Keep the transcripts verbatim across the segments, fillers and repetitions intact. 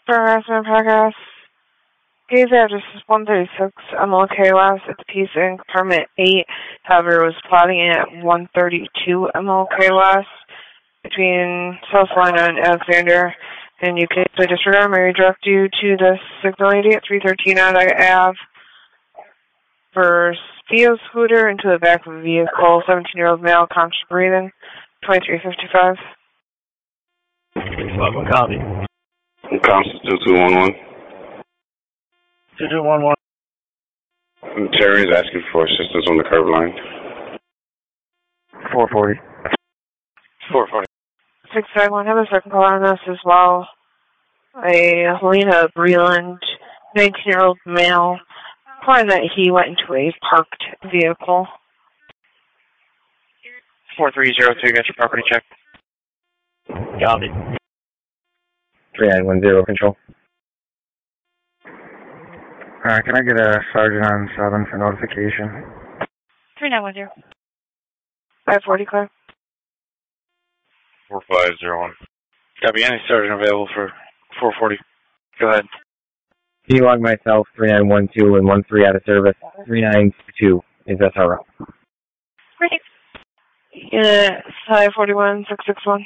For harassment progress, Gaze address is one thirty-six M L K West at the Peace in Apartment eight. However, was plotting at one thirty-two M L K West between South Lina and Alexander. And you can easily disregard may redirect you to the signal lady at three thirteen Onondaga Avenue for Theo scooter into the back of a vehicle. seventeen-year-old male, conscious breathing, twenty-three fifty-five. Copy. Constance two two one one. two two one one. Terry is asking for assistance on the curb line. four forty. four forty. six five one, have a second call on this as well. A Helena Breland, nineteen-year-old male, reporting that he went into a parked vehicle. four three zero two, got your property check. Copy. three nine one zero, control. Alright, can I get a sergeant on seven for notification? three nine one zero. five forty, clear. four five zero one. Copy, any sergeant available for four forty. Go ahead. D-log myself, three nine one two and one three out of service. three nine two is S R O. Great. Unit five forty-one six six one.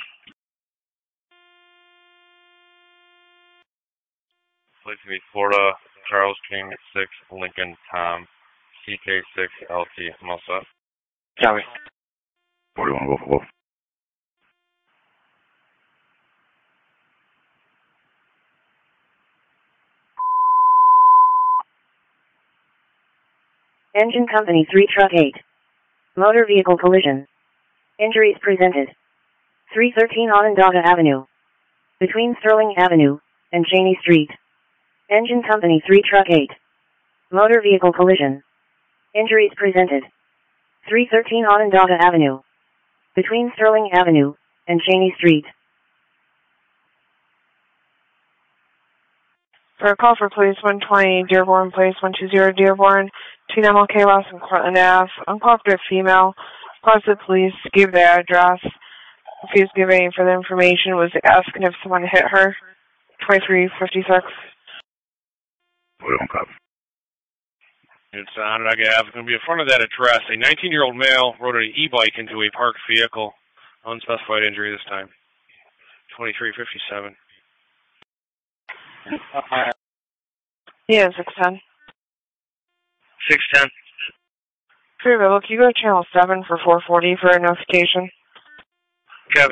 Place to meet Florida, Charles King six, Lincoln Tom, C K six, L T. I'm all set. Copy. forty-one, Wolf, Wolf. Engine Company three Truck eight. Motor vehicle collision. Injuries presented. three thirteen Onondaga Avenue. Between Sterling Avenue and Cheney Street. Engine Company three Truck eight. Motor vehicle collision. Injuries presented. three thirteen Onondaga Avenue. Between Sterling Avenue and Cheney Street. For a call for police, one twenty Dearborn Place, one two zero Dearborn, between M L K West and Cortland Avenue. Uncooperative female. Calls the police, gave the address. Refused to give any further information. Was asking if someone hit her. twenty-three fifty-six. forty-one, copy. It's Onondaga Avenue. It's going to be in front of that address. A nineteen-year-old male rode an e-bike into a parked vehicle. Unspecified injury this time. twenty-three fifty-seven. Uh, yeah, six ten. six ten. Free available. Can you go to channel seven for four forty for a notification? Copy.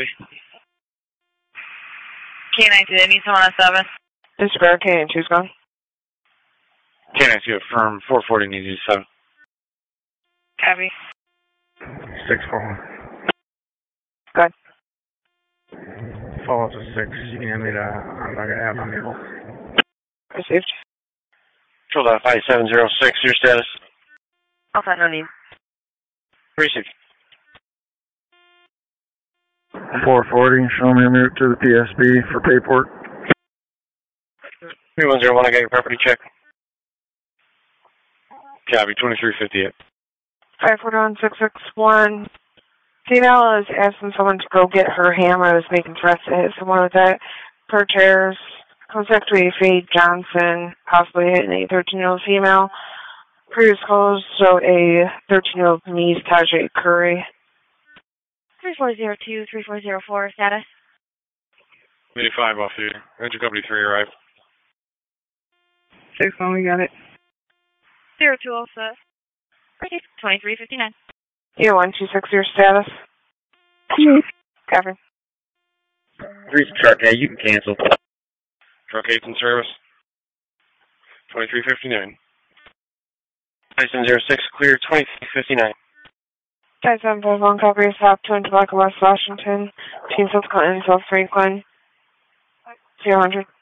K nine two, need someone on seven. Disregard, K nine two's gone. K nine two, affirm. four forty needs you seven. Copy. six four one. Good. Follow up to six. You can hand me the Onondaga Avenue. Received. Control dot five seven zero six, your status? Also, no need. Received. four forty, show me a route to the P S B for paperwork. three one zero one, I got your property check. Copy, twenty-three fifty-eight. five four one six six one. Female is asking someone to go get her hammer. Is making threats to hit someone with that. Per chairs. Contact to a Faye Johnson, possibly hitting a thirteen-year-old female. Previous calls show a thirteen-year-old niece, Tajay Curry. three four zero two, three four zero four, status. eighty-five off here. Engine Company three arrived. six one, we got it. zero two oh set. twenty-three fifty-nine. Yeah, one two six, your status. Copy. Three truck, yeah, you can cancel. Truck eight's in service. twenty-three fifty-nine. nine seven zero six, clear, twenty-three fifty-nine. five seven five one, copy, stop to Tobacco, West Washington, between South Clinton and South Franklin. zero hundred.